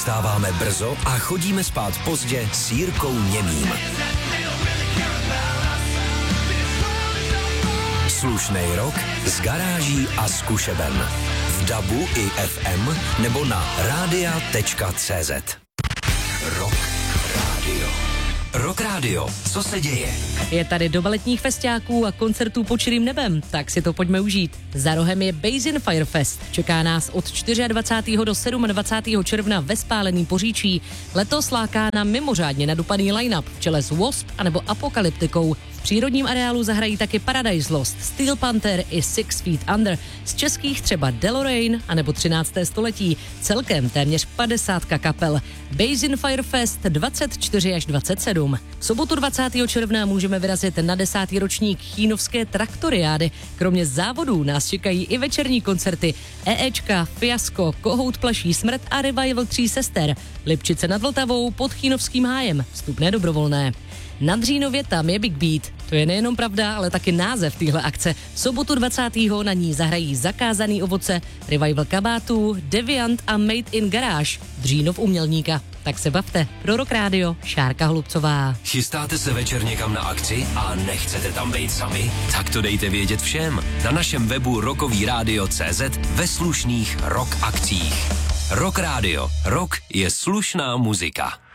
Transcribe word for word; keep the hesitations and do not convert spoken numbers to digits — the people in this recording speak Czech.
Vstáváme brzo a chodíme spát pozdě s Jirkou Němým. Slušnej rok z garáží a zkušeben. V dabu i ef em nebo na rádia tečka cé zet. Rock Radio. Rock Radio. Co se děje? Je tady doba letních festiáků a koncertů pod širým nebem, tak si to pojďme užít. Za rohem je Basin Fire Fest. Čeká nás od dvacátého čtvrtého do dvacátého sedmého června ve Spáleném Poříčí. Letos láká na mimořádně nadupaný line-up v čele s Wasp anebo Apokalyptikou. V přírodním areálu zahrají taky Paradise Lost, Steel Panther i Six Feet Under. Z českých třeba Deloraine anebo třinácté století. Celkem téměř padesátka kapel. Basin Fire Fest dvacet čtyři až dvacet sedm. V sobotu dvacátého června můžeme vyrazit na desátý ročník Chínovské traktoriády. Kromě závodů nás čekají i večerní koncerty EEčka, Fiasko, Kohout plaší smrt a Revival tří sester. Lipčice nad Vltavou pod Chínovským hájem. Vstupné dobrovolné. Na Dřínově tam je Big Beat. To je nejenom pravda, ale taky název téhle akce. V sobotu dvacátého na ní zahrají Zakázaný ovoce, Revival kabátů, Deviant a Made in Garage. Dřínov umělníka. Tak se bavte. Pro Rock Radio, Šárka Hlubcová. Chystáte se večer někam na akci a nechcete tam být sami? Tak to dejte vědět všem. Na našem webu rockový rádio tečka cé zet ve slušných rock akcích. Rock Radio. Rock je slušná muzika.